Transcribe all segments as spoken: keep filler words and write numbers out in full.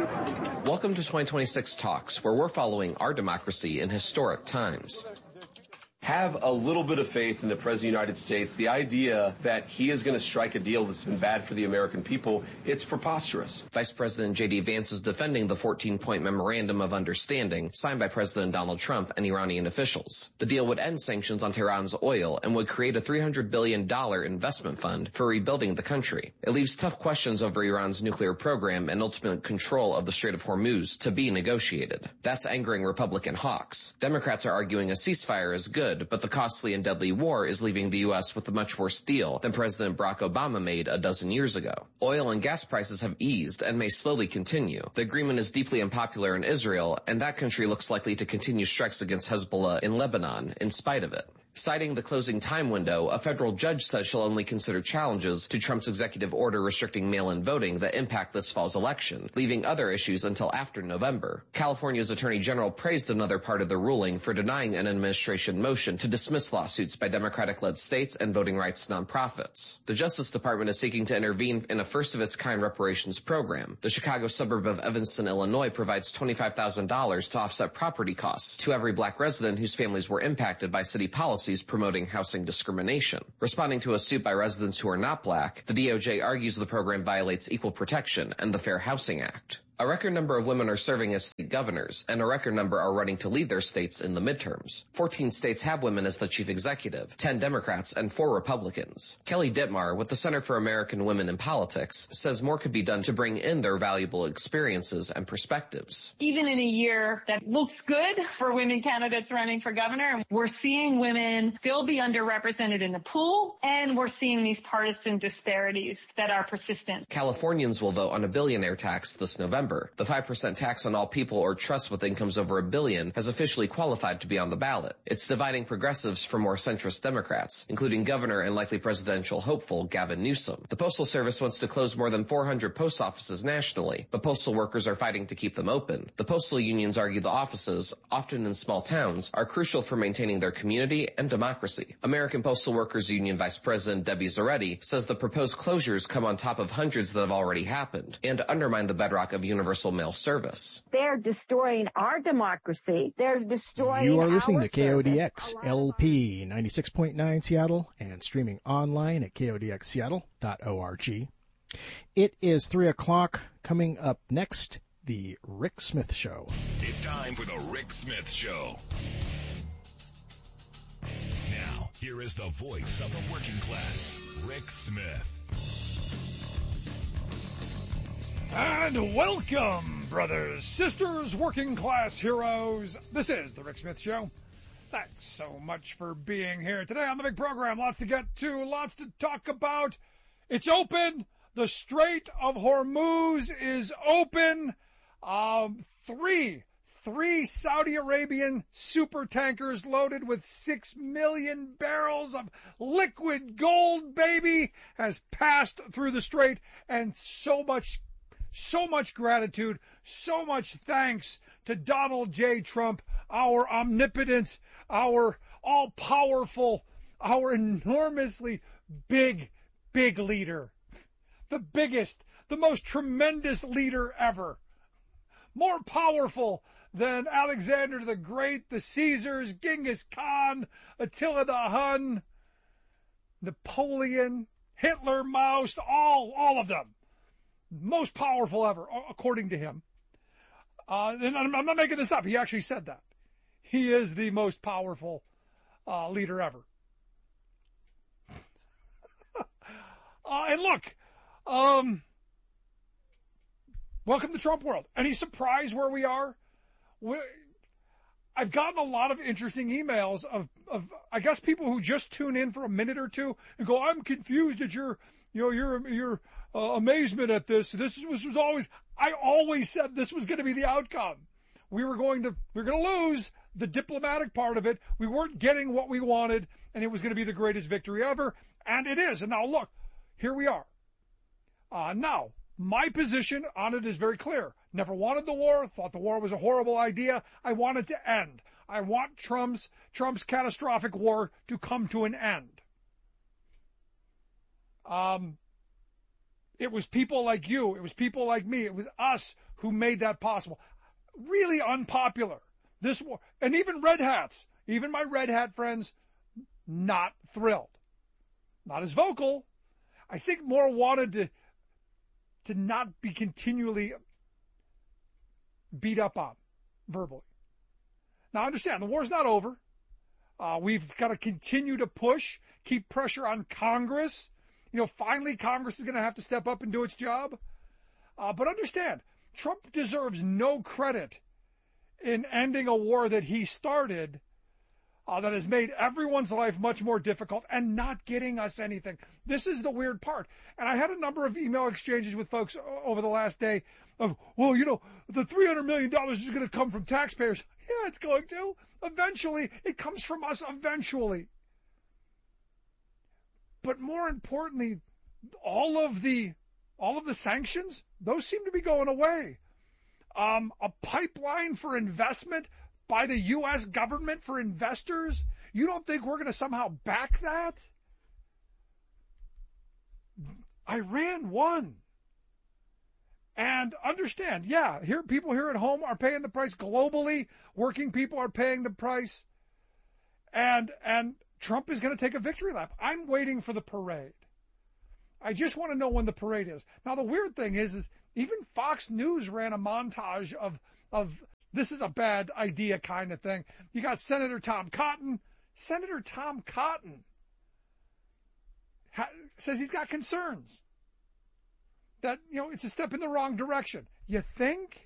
Welcome to twenty twenty-six Talks, where we're following our democracy in historic times. Have a little bit of faith in the President of the United States. The idea that he is going to strike a deal that's been bad for the American people, it's preposterous. Vice President J D Vance is defending the fourteen-point memorandum of understanding signed by President Donald Trump and Iranian officials. The deal would end sanctions on Tehran's oil and would create a three hundred billion dollars investment fund for rebuilding the country. It leaves tough questions over Iran's nuclear program and ultimate control of the Strait of Hormuz to be negotiated. That's angering Republican hawks. Democrats are arguing a ceasefire is good, but the costly and deadly war is leaving the U S with a much worse deal than President Barack Obama made a dozen years ago. Oil and gas prices have eased and may slowly continue. The agreement is deeply unpopular in Israel, and that country looks likely to continue strikes against Hezbollah in Lebanon in spite of it. Citing the closing time window, a federal judge says she'll only consider challenges to Trump's executive order restricting mail-in voting that impact this fall's election, leaving other issues until after November. California's Attorney General praised another part of the ruling for denying an administration motion to dismiss lawsuits by Democratic-led states and voting rights nonprofits. The Justice Department is seeking to intervene in a first-of-its-kind reparations program. The Chicago suburb of Evanston, Illinois provides twenty-five thousand dollars to offset property costs to every black resident whose families were impacted by city policies promoting housing discrimination. Responding to a suit by residents who are not black, the D O J argues the program violates equal protection and the Fair Housing Act. A record number of women are serving as state governors, and a record number are running to lead their states in the midterms. Fourteen states have women as the chief executive, ten Democrats, and four Republicans. Kelly Dittmar, with the Center for American Women in Politics, says more could be done to bring in their valuable experiences and perspectives. Even in a year that looks good for women candidates running for governor, we're seeing women still be underrepresented in the pool, and we're seeing these partisan disparities that are persistent. Californians will vote on a billionaire tax this November. The five percent tax on all people or trusts with incomes over a billion has officially qualified to be on the ballot. It's dividing progressives from more centrist Democrats, including Governor and likely presidential hopeful Gavin Newsom. The Postal Service wants to close more than four hundred post offices nationally, but postal workers are fighting to keep them open. The postal unions argue the offices, often in small towns, are crucial for maintaining their community and democracy. American Postal Workers Union Vice President Debbie Zaretti says the proposed closures come on top of hundreds that have already happened and undermine the bedrock of universal mail service. They're destroying our democracy. They're destroying You are listening our to K O D X service. L P ninety-six point nine Seattle and streaming online at K O D X Seattle dot org. It is three o'clock. Coming up next, the Rick Smith Show. It's time for the Rick Smith Show. Now, here is the voice of the working class, Rick Smith. And welcome, brothers, sisters, working class heroes. This is the Rick Smith Show. Thanks so much for being here today on the big program. Lots to get to, lots to talk about. It's open. The Strait of Hormuz is open. Um, three, three Saudi Arabian super tankers loaded with six million barrels of liquid gold, baby, has passed through the strait, and so much So much gratitude, so much thanks to Donald J. Trump, our omnipotent, our all-powerful, our enormously big, big leader. The biggest, the most tremendous leader ever. More powerful than Alexander the Great, the Caesars, Genghis Khan, Attila the Hun, Napoleon, Hitler, Maus, all, all of them. Most powerful ever, according to him. Uh, and I'm not making this up. He actually said that. He is the most powerful uh, leader ever. uh, and look, um, welcome to Trump world. Any surprise where we are? We, I've gotten a lot of interesting emails of, of, I guess, people who just tune in for a minute or two and go, I'm confused at your, you know, your, your, Uh, amazement at this. This was, was always, I always said this was going to be the outcome. We were going to, we were going to lose the diplomatic part of it. We weren't getting what we wanted, and it was going to be the greatest victory ever. And it is. And now look, here we are. Uh, now, my position on it is very clear. Never wanted the war, thought the war was a horrible idea. I want it to end. I want Trump's, Trump's catastrophic war to come to an end. Um, It was people like you. It was people like me. It was us who made that possible. Really unpopular. This war, and even red hats, even my red hat friends, not thrilled. Not as vocal. I think more wanted to, to not be continually beat up on verbally. Now understand, the war's not over. Uh, we've got to continue to push, keep pressure on Congress. You know, finally Congress is going to have to step up and do its job. Uh, but understand, Trump deserves no credit in ending a war that he started uh, that has made everyone's life much more difficult and not getting us anything. This is the weird part. And I had a number of email exchanges with folks over the last day of, well, you know, the three hundred million dollars is going to come from taxpayers. Yeah, it's going to. Eventually, it comes from us eventually. But more importantly, all of the all of the sanctions, those seem to be going away. Um, a pipeline for investment by the U S government for investors? You don't think we're going to somehow back that? Iran won. And understand, yeah, here people here at home are paying the price globally. Working people are paying the price. And and Trump is going to take a victory lap. I'm waiting for the parade. I just want to know when the parade is. Now, the weird thing is, is even Fox News ran a montage of, of this is a bad idea kind of thing. You got Senator Tom Cotton. Senator Tom Cotton ha- says he's got concerns. That, you know, it's a step in the wrong direction. You think?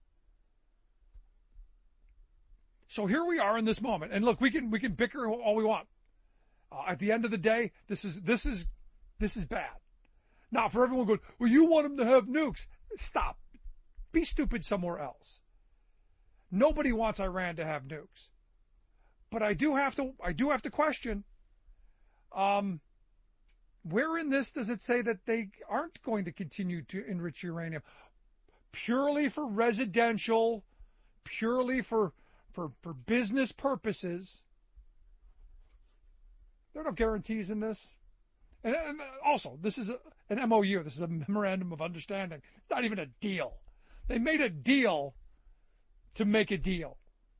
So here we are in this moment. And look, we can we can bicker all we want. Uh, at the end of the day, this is this is this is bad. Now, for everyone going, well, you want them to have nukes. Stop. Be stupid somewhere else. Nobody wants Iran to have nukes. But I do have to I do have to question, um, where in this does it say that they aren't going to continue to enrich uranium? Purely for residential, purely for for, for business purposes. There are no guarantees in this. And, and also, this is a, an M O U. This is a memorandum of understanding. It's not even a deal. They made a deal to make a deal.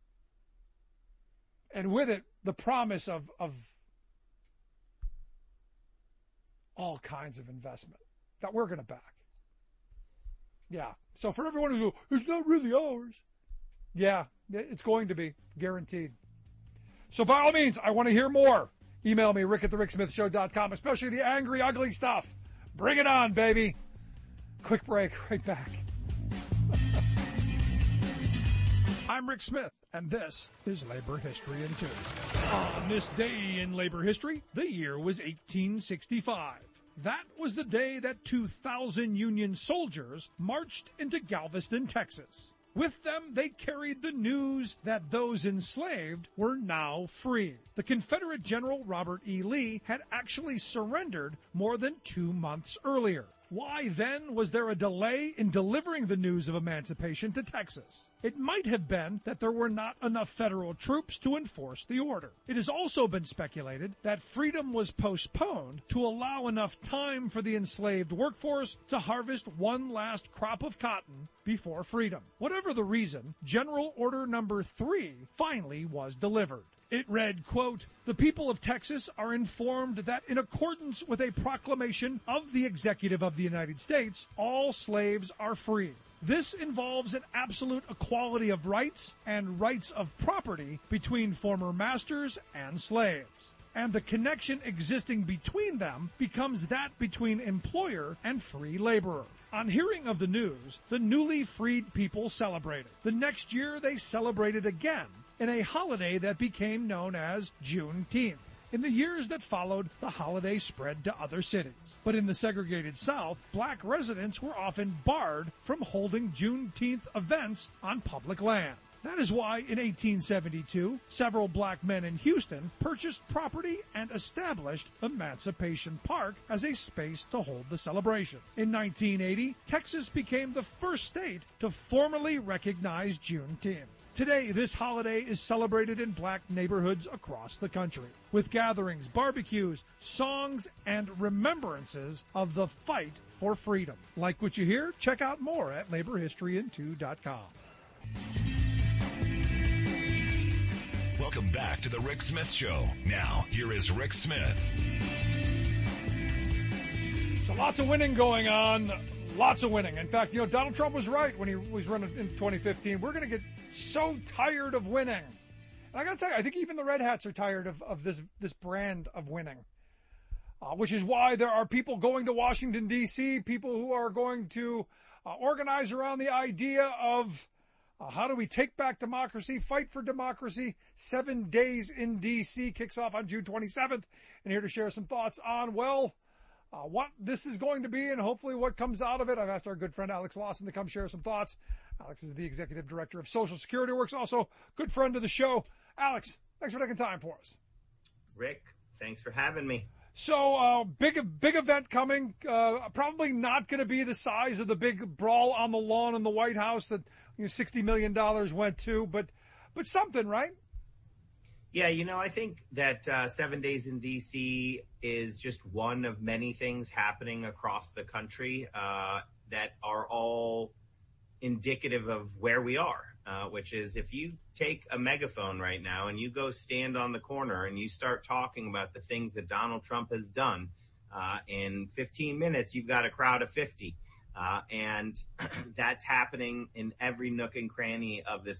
And with it, the promise of, of all kinds of investment that we're going to back. Yeah. So for everyone who goes, it's not really ours. Yeah, it's going to be, guaranteed. So by all means, I want to hear more. Email me, rick at the rick smith show dot com, especially the angry, ugly stuff. Bring it on, baby. Quick break, right back. I'm Rick Smith, and this is Labor History in Two. On this day in labor history, the year was eighteen sixty-five. That was the day that two thousand Union soldiers marched into Galveston, Texas. With them, they carried the news that those enslaved were now free. The Confederate General Robert E. Lee had actually surrendered more than two months earlier. Why then was there a delay in delivering the news of emancipation to Texas? It might have been that there were not enough federal troops to enforce the order. It has also been speculated that freedom was postponed to allow enough time for the enslaved workforce to harvest one last crop of cotton before freedom. Whatever the reason, General Order Number Three finally was delivered. It read, quote, "The people of Texas are informed that in accordance with a proclamation of the Executive of the United States, all slaves are free. This involves an absolute equality of rights and rights of property between former masters and slaves. And the connection existing between them becomes that between employer and free laborer." On hearing of the news, the newly freed people celebrated. The next year, they celebrated again in a holiday that became known as Juneteenth. In the years that followed, the holiday spread to other cities. But in the segregated South, black residents were often barred from holding Juneteenth events on public land. That is why in eighteen seventy-two, several black men in Houston purchased property and established Emancipation Park as a space to hold the celebration. In nineteen eighty, Texas became the first state to formally recognize Juneteenth. Today, this holiday is celebrated in black neighborhoods across the country, with gatherings, barbecues, songs, and remembrances of the fight for freedom. Like what you hear? Check out more at labor history in two dot com. Welcome back to the Rick Smith Show. Now, here is Rick Smith. So lots of winning going on. Lots of winning. In fact, you know, Donald Trump was right when he was running in twenty fifteen. We're going to get so tired of winning. And I got to tell you, I think even the Red Hats are tired of, of this, this brand of winning. Uh, which is why there are people going to Washington, D C, people who are going to uh, organize around the idea of uh, how do we take back democracy, fight for democracy. Seven Days in D C kicks off on June twenty-seventh. And here to share some thoughts on, well, uh, what this is going to be and hopefully what comes out of it. I've asked our good friend Alex Lawson to come share some thoughts. Alex is the executive director of Social Security Works, also good friend of the show. Alex, thanks for taking time for us. Rick, thanks for having me. So, uh, big, big event coming, uh, probably not going to be the size of the big brawl on the lawn in the White House that, you know, sixty million dollars went to, but, but something, right? Yeah, you know, I think that, uh, Seven Days in D C is just one of many things happening across the country, uh, that are all indicative of where we are. Uh, which is if you take a megaphone right now and you go stand on the corner and you start talking about the things that Donald Trump has done, uh, in fifteen minutes, you've got a crowd of fifty. Uh, and that's happening in every nook and cranny of this